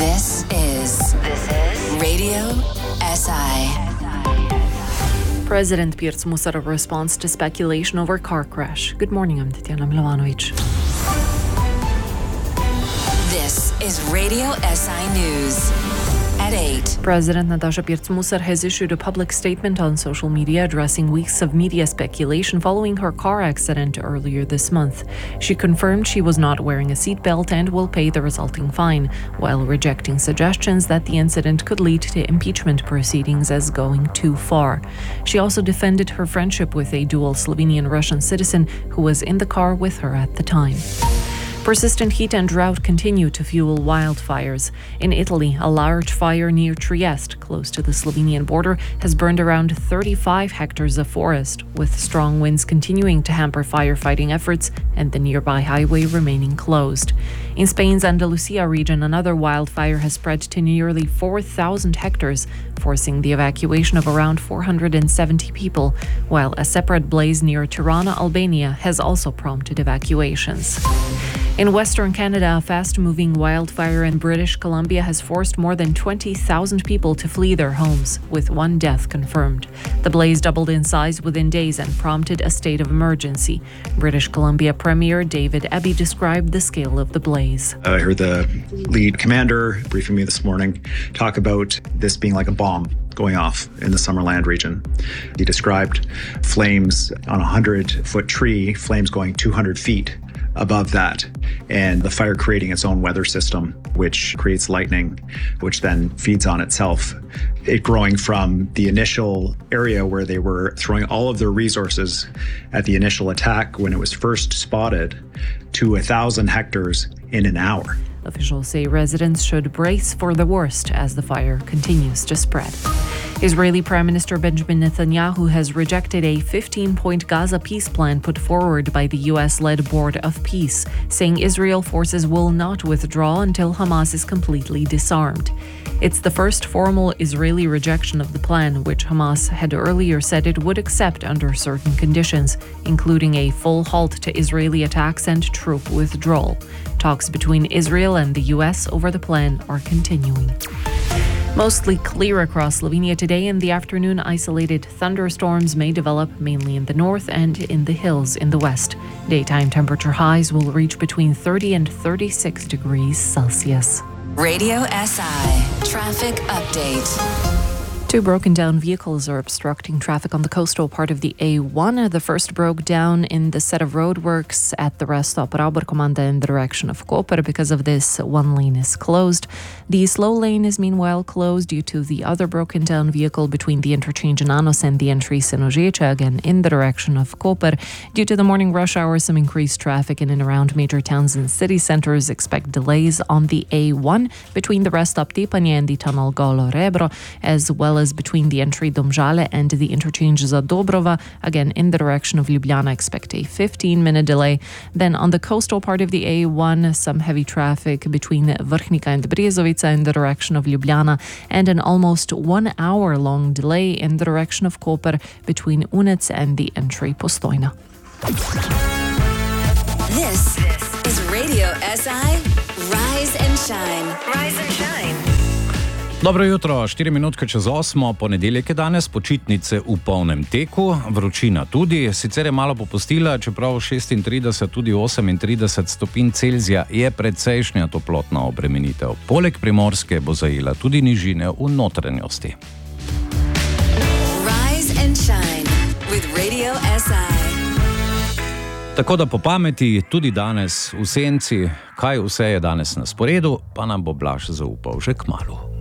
This is Radio SI. President Pirc Musarraf responds to speculation over car crash. Good morning, I'm Tatiana Milovanovic. This is Radio SI News. At 8. President Natasha Pirc Musarraf has issued a public statement on social media addressing weeks of media speculation following her car accident earlier this month. She confirmed she was not wearing a seatbelt and will pay the resulting fine, while rejecting suggestions that the incident could lead to impeachment proceedings as going too far. She also defended her friendship with a dual Slovenian-Russian citizen who was in the car with her at the time. Persistent heat and drought continue to fuel wildfires. In Italy, a large fire near Trieste, close to the Slovenian border, has burned around 35 hectares of forest, with strong winds continuing to hamper firefighting efforts and the nearby highway remaining closed. In Spain's Andalusia region, another wildfire has spread to nearly 4,000 hectares, forcing the evacuation of around 470 people, while a separate blaze near Tirana, Albania, has also prompted evacuations. In Western Canada, a fast-moving wildfire in British Columbia has forced more than 20,000 people to flee their homes, with one death confirmed. The blaze doubled in size within days and prompted a state of emergency. British Columbia Premier David Eby described the scale of the blaze. I heard the lead commander briefing me this morning talk about this being like a bomb going off in the Summerland region. He described flames on a 100-foot tree, flames going 200 feet above that, and the fire creating its own weather system, which creates lightning, which then feeds on itself. It growing from the initial area where they were throwing all of their resources at the initial attack when it was first spotted to 1,000 hectares in an hour. Officials say residents should brace for the worst as the fire continues to spread. Israeli Prime Minister Benjamin Netanyahu has rejected a 15-point Gaza peace plan put forward by the US-led Board of Peace, saying Israel forces will not withdraw until Hamas is completely disarmed. It's the first formal Israeli rejection of the plan, which Hamas had earlier said it would accept under certain conditions, including a full halt to Israeli attacks and troop withdrawal. Talks between Israel and the US over the plan are continuing. Mostly clear across Slovenia today. In the afternoon, isolated thunderstorms may develop mainly in the north and in the hills in the west. Daytime temperature highs will reach between 30 and 36 degrees Celsius. Radio SI Traffic Update. Two broken down vehicles are obstructing traffic on the coastal part of the A1. The first broke down in the set of roadworks at the rest stop Rauberkommande in the direction of Koper. Because of this, one lane is closed. The slow lane is meanwhile closed due to the other broken down vehicle between the interchange in Anos and the entry Senožeče, again in the direction of Koper. Due to the morning rush hour, some increased traffic in and around major towns and city centres. Expect delays on the A1 between the rest stop Tepanje and the tunnel Golo Rebro, as well as between the entry Domžale and the interchange Zadobrova, again in the direction of Ljubljana. Expect a 15-minute delay. Then on the coastal part of the A1, some heavy traffic between Vrhnika and Brezovica in the direction of Ljubljana, and an almost 1 hour long delay in the direction of Koper between Unec and the entry Postojna. This is Radio SI Rise and Shine. Rise and Shine. Dobro jutro, 4 minutke čez 8, ponedeljek je danes, počitnice v polnem teku, vročina tudi, sicer je malo popustila, čeprav 36, tudi 38 stopinj Celzija je precejšnja toplotna obremenitev. Poleg Primorske bo zajela tudi nižine v notranjosti. Rise and Shine with Radio SI. Tako da po pameti tudi danes v senci, kaj vse je danes na sporedu, pa nam bo Blaž zaupal že kmalu.